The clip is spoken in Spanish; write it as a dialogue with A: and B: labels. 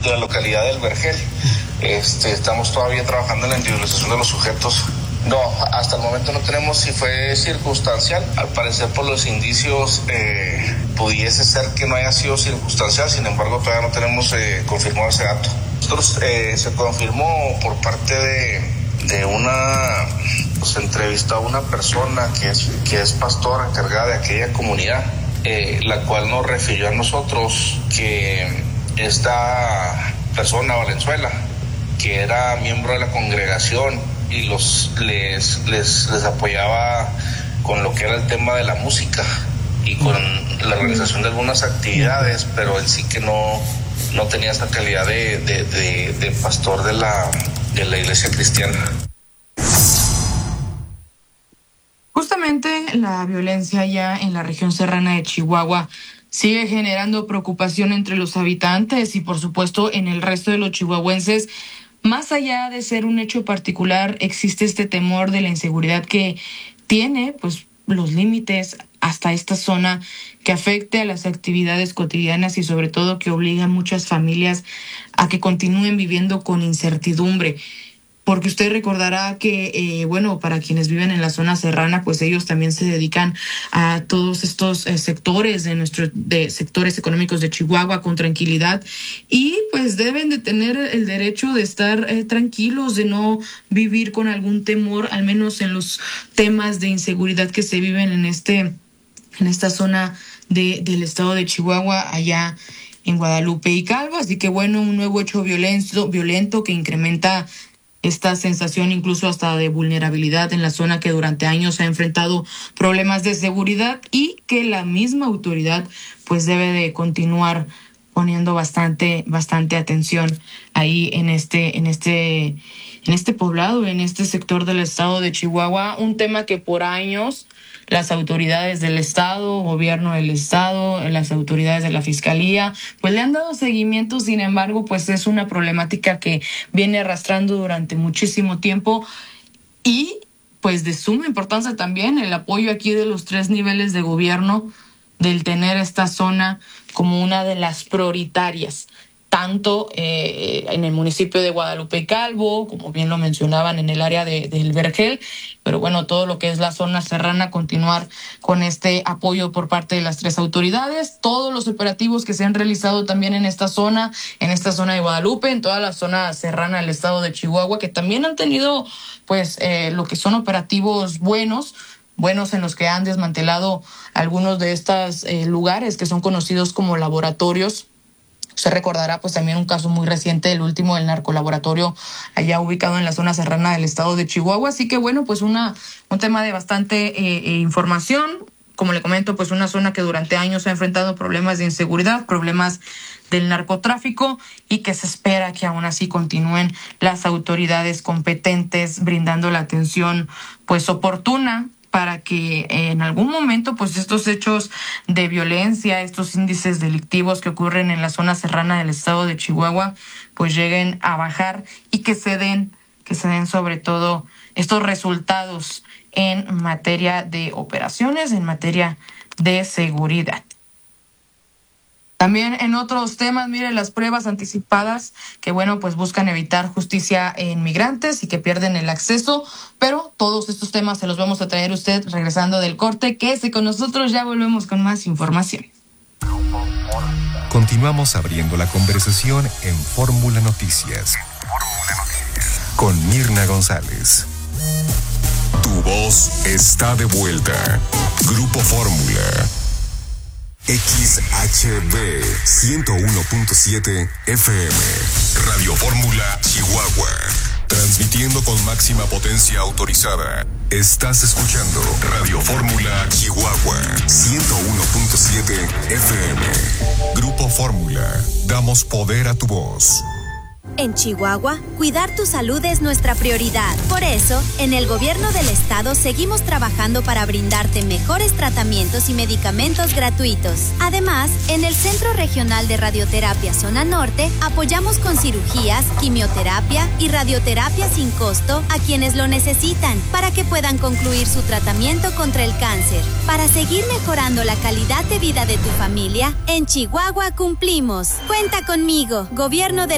A: de la localidad del Vergel. Estamos todavía trabajando en la individualización de los sujetos. No, hasta el momento no tenemos si fue circunstancial. Al parecer, por los indicios, pudiese ser que no haya sido circunstancial. Sin embargo, todavía no tenemos confirmado ese dato. Nosotros se confirmó por parte de una, pues entrevistó a una persona que es pastora encargada de aquella comunidad, la cual nos refirió a nosotros que esta persona, Valenzuela, que era miembro de la congregación y les apoyaba con lo que era el tema de la música y con la organización de algunas actividades, pero él sí que no tenía esta calidad de pastor de la iglesia cristiana.
B: Justamente la violencia ya en la región serrana de Chihuahua sigue generando preocupación entre los habitantes y por supuesto en el resto de los chihuahuenses. Más allá de ser un hecho particular, existe este temor de la inseguridad que tiene pues los límites hasta esta zona, que afecte a las actividades cotidianas y sobre todo que obliga a muchas familias a que continúen viviendo con incertidumbre. Porque usted recordará que, para quienes viven en la zona serrana, pues ellos también se dedican a todos estos sectores de sectores económicos de Chihuahua con tranquilidad y pues deben de tener el derecho de estar tranquilos, de no vivir con algún temor, al menos en los temas de inseguridad que se viven en esta zona del estado de Chihuahua, allá en Guadalupe y Calvo. Así que un nuevo hecho violento que incrementa esta sensación incluso hasta de vulnerabilidad en la zona que durante años ha enfrentado problemas de seguridad y que la misma autoridad pues debe de continuar poniendo bastante atención ahí en este poblado, en este sector del estado de Chihuahua, un tema que por años las autoridades del estado, gobierno del estado, las autoridades de la fiscalía, pues le han dado seguimiento. Sin embargo, pues es una problemática que viene arrastrando durante muchísimo tiempo y pues de suma importancia también el apoyo aquí de los 3 niveles de gobierno del tener esta zona como una de las prioritarias, tanto en el municipio de Guadalupe y Calvo, como bien lo mencionaban en el área del Vergel, pero todo lo que es la zona serrana, continuar con este apoyo por parte de las 3 autoridades, todos los operativos que se han realizado también en esta zona de Guadalupe, en toda la zona serrana del estado de Chihuahua, que también han tenido pues lo que son operativos buenos en los que han desmantelado algunos de estos lugares que son conocidos como laboratorios. Se recordará pues también un caso muy reciente, el último del narcolaboratorio allá ubicado en la zona serrana del estado de Chihuahua. Así que pues un tema de bastante información. Como le comento, pues una zona que durante años ha enfrentado problemas de inseguridad, problemas del narcotráfico y que se espera que aún así continúen las autoridades competentes brindando la atención pues oportuna para que en algún momento pues estos hechos de violencia, estos índices delictivos que ocurren en la zona serrana del estado de Chihuahua pues lleguen a bajar y que se den sobre todo estos resultados en materia de operaciones, en materia de seguridad. También en otros temas, las pruebas anticipadas que, pues buscan evitar justicia en migrantes y que pierden el acceso, pero todos estos temas se los vamos a traer a usted regresando del corte. Quédese con nosotros, ya volvemos con más información.
C: Continuamos abriendo la conversación en Fórmula Noticias. Con Mirna González. Tu voz está de vuelta. Grupo Fórmula. XHB 101.7 FM. Radio Fórmula Chihuahua. Transmitiendo con máxima potencia autorizada. Estás escuchando Radio Fórmula Chihuahua 101.7 FM. Grupo Fórmula. Damos poder a tu voz.
D: En Chihuahua, cuidar tu salud es nuestra prioridad. Por eso, en el gobierno del estado seguimos trabajando para brindarte mejores tratamientos y medicamentos gratuitos. Además, en el Centro Regional de Radioterapia Zona Norte, apoyamos con cirugías, quimioterapia y radioterapia sin costo a quienes lo necesitan para que puedan concluir su tratamiento contra el cáncer. Para seguir mejorando la calidad de vida de tu familia, en Chihuahua cumplimos. Cuenta conmigo, Gobierno del